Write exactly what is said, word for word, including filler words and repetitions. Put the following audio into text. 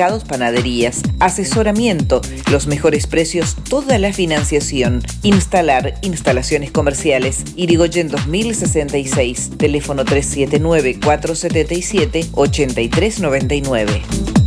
supermercados, panaderías. Asesoramiento, los mejores precios, toda la financiación. Instalar, instalaciones comerciales. Irigoyen dos mil sesenta y seis. Teléfono tres siete nueve, cuatro siete siete, ocho tres nueve nueve.